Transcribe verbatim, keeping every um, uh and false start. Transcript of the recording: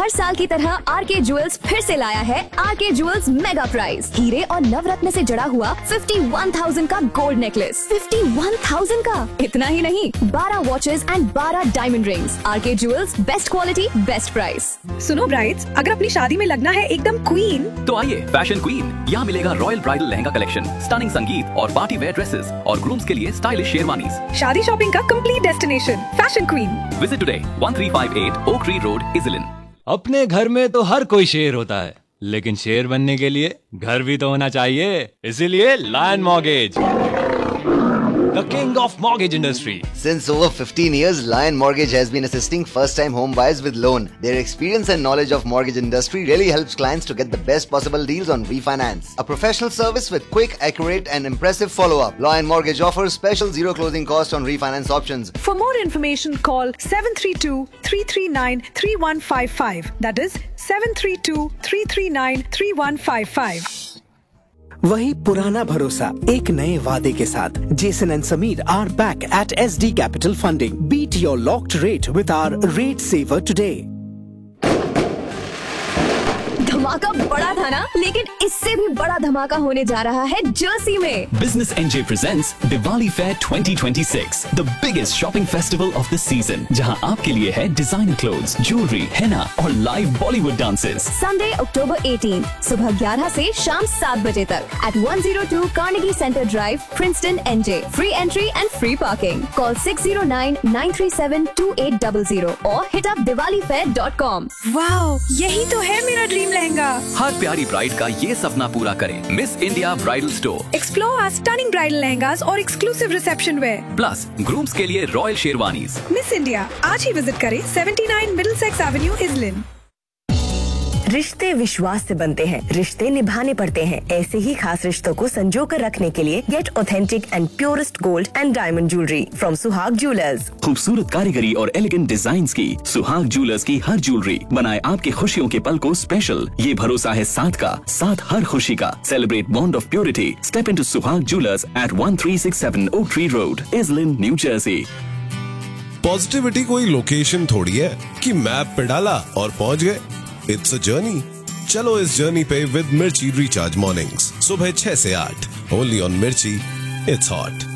हर साल की तरह आर के ज्वेल्स फिर से लाया है आर के ज्वेल्स मेगा प्राइज। हीरे और नवरत्न से जड़ा हुआ इक्यावन हज़ार का गोल्ड नेकलेस। इक्यावन हज़ार का। इतना ही नहीं, बारह वॉचेस एंड बारह डायमंड रिंग्स। आर के jewels, best quality best price. सुनो ब्राइड्स, अगर अपनी शादी में लगना है एकदम क्वीन, तो आइए फैशन क्वीन। यहाँ मिलेगा royal bridal lehenga collection, stunning संगीत और पार्टी वेयर ड्रेसेस और ग्रूम्स के लिए स्टाइलिश शेरवानीज। शादी शॉपिंग का complete destination fashion queen. Visit today one three five eight oak tree road, इजलिन। अपने घर में तो हर कोई शेर होता है, लेकिन शेर बनने के लिए घर भी तो होना चाहिए। इसीलिए lion mortgage, the king of mortgage industry. Since over fifteen years, Lion Mortgage has been assisting first-time home buyers with loan. Their experience and knowledge of mortgage industry really helps clients to get the best possible deals on refinance. A professional service with quick, accurate and impressive follow-up. Lion Mortgage offers special zero closing cost on refinance options. For more information, call seven three two, three three nine, three one five five. That is seven three two, three three nine, three one five five. वही पुराना भरोसा एक नए वादे के साथ। Jason and Sameer are back at S D capital funding. Beat your locked rate with hour rate saver today. धमाका बड़ा था ना, लेकिन इससे भी बड़ा धमाका होने जा रहा है जर्सी में। Business N J presents Diwali Fair twenty twenty-six, the biggest shopping festival of the season, जहां आपके लिए है designer clothes, jewelry, henna और live Bollywood dances। Sunday, October eighteenth, सुबह ग्यारह से शाम सात बजे तक at one oh two Carnegie Center Drive, Princeton, N J. Free entry and free parking. Call six oh nine, nine three seven, two eight zero zero or hit up diwali fair dot com. Wow, यही तो है मेरा dream lehenga. हर प्यारी bride का ये सपना पूरा करें। Miss India bridal store. Explore our stunning bridal lehengas और exclusive reception wear. Plus grooms के लिए रॉयल शेरवानीज। मिस इंडिया आज ही विजिट करें उन्यासी मिडलसेक्स एवेन्यू, इजलिन। रिश्ते विश्वास से बनते हैं, रिश्ते निभाने पड़ते हैं। ऐसे ही खास रिश्तों को संजो कर रखने के लिए gate authentic and purest gold and diamond jewellery from सुहाग ज्वेलर्स। खूबसूरत कारीगरी और एलिगेंट डिजाइन्स की सुहाग ज्वेलर्स की हर ज्वेलरी बनाए आपके खुशियों के पल को स्पेशल। ये भरोसा है साथ का, साथ हर खुशी का। Celebrate bond of purity. Step into सुहाग jewellers eight one three six seven oak tree road, इजलिन, new Jersey. Positivity कोई लोकेशन थोड़ी है कि मैप पे डाला और पहुंच गए। It's a journey. चलो इस जर्नी पे विद मिर्ची रिचार्ज मॉर्निंग्स, सुबह छह से आठ, ओनली ऑन मिर्ची। It's hot.